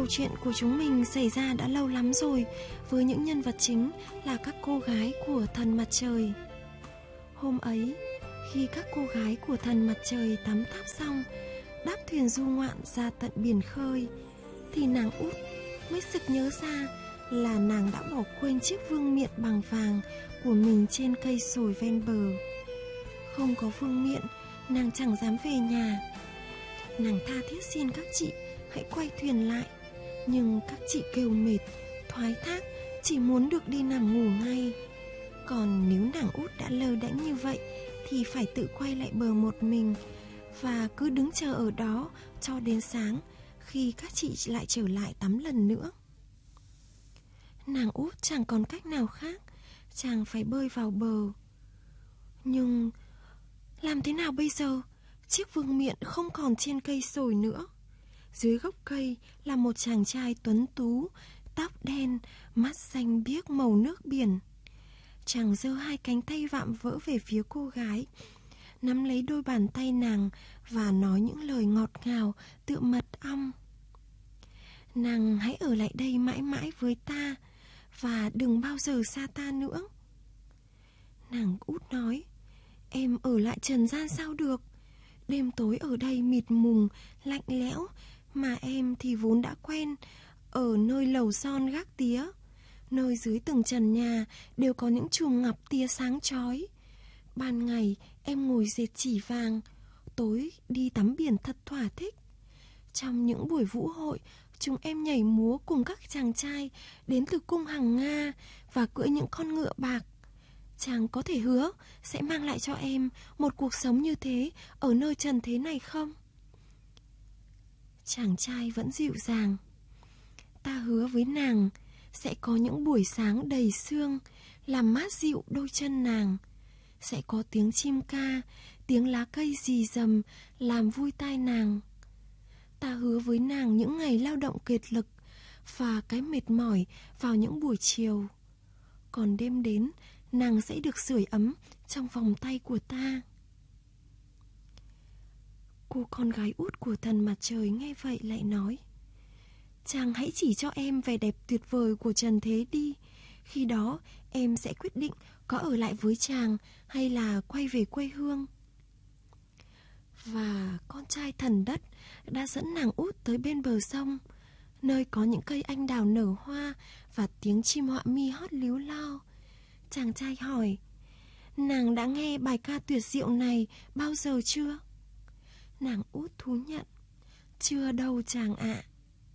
Câu chuyện của chúng mình xảy ra đã lâu lắm rồi, với những nhân vật chính là các cô gái của thần mặt trời. Hôm ấy, khi các cô gái của thần mặt trời tắm tháp xong, đáp thuyền du ngoạn ra tận biển khơi, thì nàng út mới sực nhớ ra là nàng đã bỏ quên chiếc vương miện bằng vàng của mình trên cây sồi ven bờ. Không có vương miện, nàng chẳng dám về nhà. Nàng tha thiết xin các chị hãy quay thuyền lại, nhưng các chị kêu mệt, thoái thác, chỉ muốn được đi nằm ngủ ngay. Còn nếu nàng út đã lơ đễnh như vậy thì phải tự quay lại bờ một mình, và cứ đứng chờ ở đó cho đến sáng, khi các chị lại trở lại tắm lần nữa. Nàng út chẳng còn cách nào khác, chàng phải bơi vào bờ. Nhưng làm thế nào bây giờ? Chiếc vương miện không còn trên cây sồi nữa. Dưới gốc cây là một chàng trai tuấn tú, tóc đen, mắt xanh biếc màu nước biển. Chàng giơ hai cánh tay vạm vỡ về phía cô gái, nắm lấy đôi bàn tay nàng và nói những lời ngọt ngào tựa mật ong. Nàng hãy ở lại đây mãi mãi với ta, và đừng bao giờ xa ta nữa. Nàng út nói, em ở lại trần gian sao được? Đêm tối ở đây mịt mùng, lạnh lẽo, mà em thì vốn đã quen ở nơi lầu son gác tía. Nơi dưới từng trần nhà đều có những chùm ngọc tia sáng chói. Ban ngày em ngồi dệt chỉ vàng, tối đi tắm biển thật thỏa thích. Trong những buổi vũ hội, chúng em nhảy múa cùng các chàng trai đến từ cung Hằng Nga và cưỡi những con ngựa bạc. Chàng có thể hứa sẽ mang lại cho em một cuộc sống như thế ở nơi trần thế này không? Chàng trai vẫn dịu dàng. Ta hứa với nàng sẽ có những buổi sáng đầy sương làm mát dịu đôi chân nàng. Sẽ có tiếng chim ca, tiếng lá cây rì rầm làm vui tai nàng. Ta hứa với nàng những ngày lao động kiệt lực và cái mệt mỏi vào những buổi chiều. Còn đêm đến, nàng sẽ được sưởi ấm trong vòng tay của ta. Cô con gái út của thần mặt trời nghe vậy lại nói, chàng hãy chỉ cho em vẻ đẹp tuyệt vời của trần thế đi. Khi đó em sẽ quyết định có ở lại với chàng hay là quay về quê hương. Và con trai thần đất đã dẫn nàng út tới bên bờ sông, nơi có những cây anh đào nở hoa và tiếng chim họa mi hót líu lo. Chàng trai hỏi, nàng đã nghe bài ca tuyệt diệu này bao giờ chưa? Nàng út thú nhận, chưa đâu chàng ạ.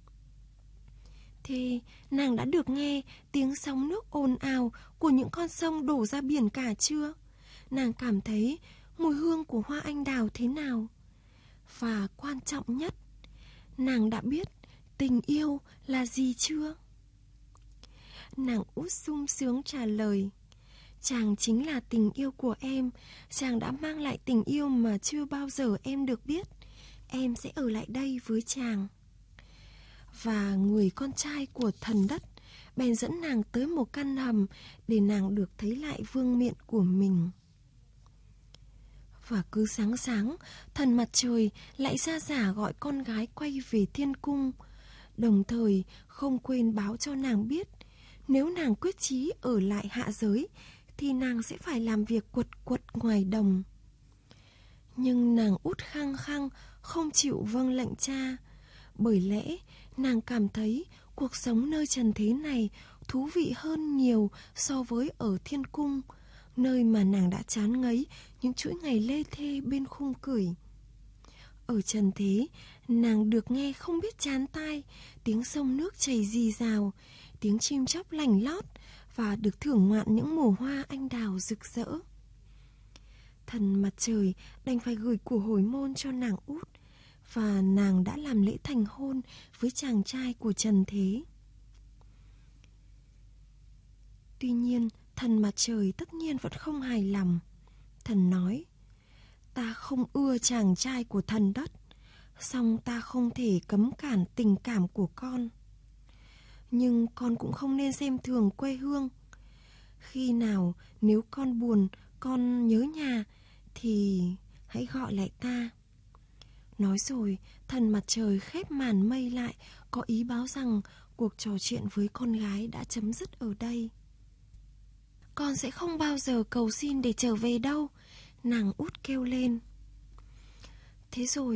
Thế nàng đã được nghe tiếng sóng nước ồn ào của những con sông đổ ra biển cả chưa? Nàng cảm thấy mùi hương của hoa anh đào thế nào? Và quan trọng nhất, nàng đã biết tình yêu là gì chưa? Nàng út sung sướng trả lời, chàng chính là tình yêu của em. Chàng đã mang lại tình yêu mà chưa bao giờ em được biết. Em sẽ ở lại đây với chàng. Và người con trai của thần đất bèn dẫn nàng tới một căn hầm để nàng được thấy lại vương miện của mình. Và cứ sáng sáng, thần mặt trời lại ra giả gọi con gái quay về thiên cung, đồng thời không quên báo cho nàng biết nếu nàng quyết chí ở lại hạ giới thì nàng sẽ phải làm việc quật quật ngoài đồng. Nhưng nàng út khăng khăng không chịu vâng lệnh cha, bởi lẽ nàng cảm thấy cuộc sống nơi trần thế này thú vị hơn nhiều so với ở thiên cung, nơi mà nàng đã chán ngấy những chuỗi ngày lê thê bên khung cửi. Ở trần thế, nàng được nghe không biết chán tai tiếng sông nước chảy rì rào, tiếng chim chóc lành lót và được thưởng ngoạn những mùa hoa anh đào rực rỡ. Thần mặt trời đành phải gửi của hồi môn cho nàng út, và nàng đã làm lễ thành hôn với chàng trai của trần thế. Tuy nhiên, thần mặt trời tất nhiên vẫn không hài lòng. Thần nói, ta không ưa chàng trai của thần đất, song ta không thể cấm cản tình cảm của con. Nhưng con cũng không nên xem thường quê hương. Khi nào nếu con buồn, con nhớ nhà thì hãy gọi lại ta. Nói rồi, thần mặt trời khép màn mây lại, có ý báo rằng cuộc trò chuyện với con gái đã chấm dứt ở đây. Con sẽ không bao giờ cầu xin để trở về đâu, nàng út kêu lên. Thế rồi